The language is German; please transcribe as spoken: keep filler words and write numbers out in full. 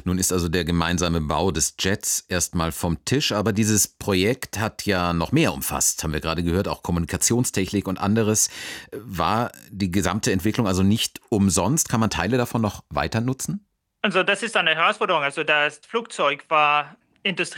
Nun ist also der gemeinsame Bau des Jets erstmal vom Tisch, aber dieses Projekt hat ja noch mehr umfasst, haben wir gerade gehört, auch Kommunikationstechnik und anderes. War die gesamte Entwicklung also nicht umsonst? Kann man Teile davon noch weiter nutzen? Also das ist eine Herausforderung. Also das Flugzeug war industriell